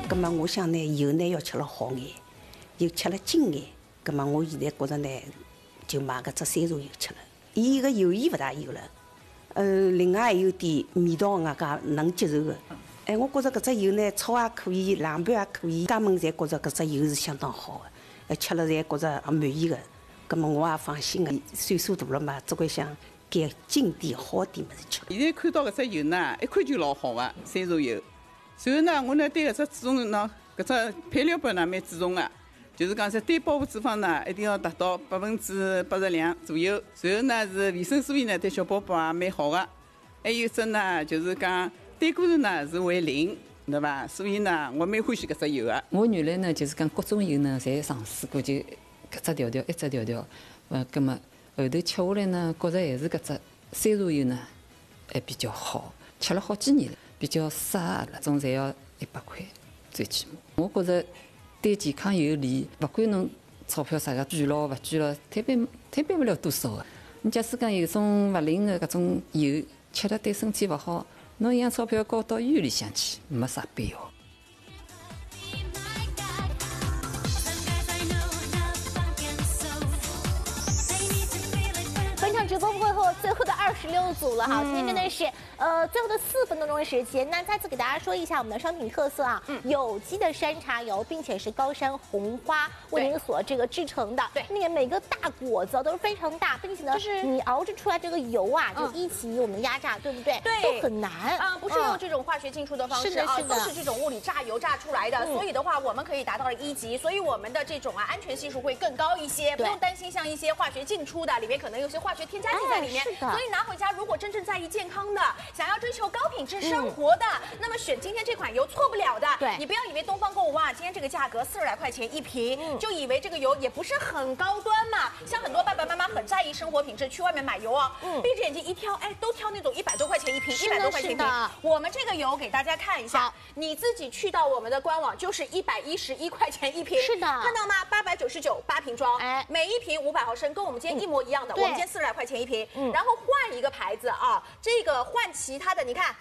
葛么我想呢，油呢要吃了好眼，又吃了精眼。葛么我现在觉着呢，就买搿只山茶油吃了。伊个油盐勿大有了，另外还有点味道外加能接受的。哎，我觉着搿只油呢，炒也可以，凉拌也可以，家们侪觉着搿只油是相当好的，吃了侪觉着也满意的。葛么我也放心的，岁数大了嘛，只管想改精点好点物事吃。 现在看到搿只油呢，一看就老好个山茶油。然后呢，我呢对搿只注重呢，搿只配料表呢蛮注重个，就是讲这单饱和脂肪呢一定要达到82%左右。然后呢是维生素 E 呢对小宝宝也蛮好个。还有只呢就是讲胆固醇呢是为0，对伐？所以呢我蛮欢喜搿只油个。 我原来呢就是讲各种油呢侪尝试过，就搿只调调一只调调，葛么后头吃下来呢，觉着还是搿只山茶油呢还比较好，吃了好几年了。比较适合了，种侪要100块，最起码。我觉着对健康有利，勿管侬钞票啥个捐咯勿捐咯，摊办不了多少个。你假使讲有种勿灵个搿种油，吃了对身体勿好，侬一样钞票交到医院里向去，没啥必要。 直播过后，最后的26组了哈，今天真的是最后的4分多钟的时间。那再次给大家说一下我们的商品特色啊，有机的山茶油，并且是高山红花为您所这个制成的。对，那个每个大果子都是非常大，并且呢，就是你熬制出来这个油啊，就一起我们压榨，对不对？ 对， 都很难啊，不是用这种化学进出的方式啊，都是这种物理榨油榨出来的。所以的话，我们可以达到了1级，所以我们的这种安全系数会更高一些，不用担心像一些化学进出的里面可能有些化学添加剂在里面。所以拿回家，如果真正在意健康的，想要追求高品质生活的，那么选今天这款油错不了的。对，你不要以为东方购物哇，今天这个价格40来块钱1瓶，就以为这个油也不是很高端嘛。像很多爸爸妈妈很在意生活品质，去外面买油啊，闭着眼睛一挑，哎，都挑那种100多块钱1瓶，100多块钱1瓶。我们这个油给大家看一下，你自己去到我们的官网就是111块钱1瓶。是的，看到吗？899，8瓶装，哎，每一瓶500毫升，跟我们今天一模一样的。我们今天40来块钱1瓶，然后换一个牌子啊，这个换其他的，你看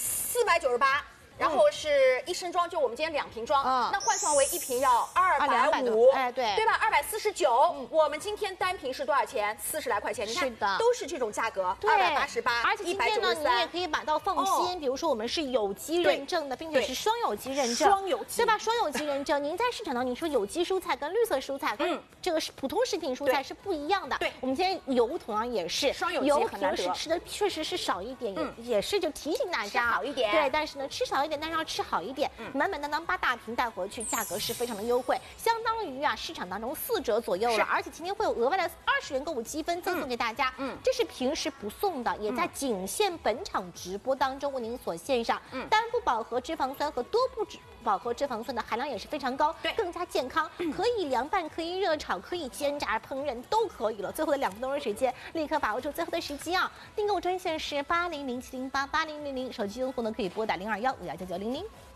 498。然后是1升装，就我们今天2瓶装，那换算为1瓶要250，哎，对吧？249，我们今天单瓶是多少钱？40来块钱，你看，都是这种价格，288， 而且今天呢，你也可以买到放心，比如说我们是有机认证的，并且是双有机认证，双有机，对吧？双有机认证，您在市场上你说有机蔬菜跟绿色蔬菜跟这个是普通食品蔬菜是不一样的，对，我们今天油同样也是双有机， 油平时吃的确实是少一点，也是就提醒大家好一点， 对，但是呢吃少一点，但是要吃好一点，满满当当8大瓶带回去，价格是非常的优惠，相当于啊市场当中4折左右了，而且今天会有额外的20元购物积分赠送给大家，这是平时不送的，也在仅限本场直播当中为您所献上，单不饱和脂肪酸和多不饱和脂肪酸的含量也是非常高，对，更加健康，可以凉拌，可以热炒，可以煎炸烹饪都可以了。最后的2分多钟时间，立刻把握住最后的时机啊！订购专线是8007088000，手机用户呢可以拨打021519900。